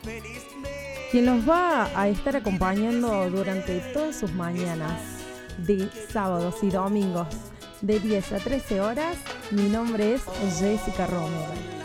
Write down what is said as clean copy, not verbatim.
Quien los va a estar acompañando durante todas sus mañanas, de sábados y domingos, de 10 a 13 horas, mi nombre es Jessica Romero.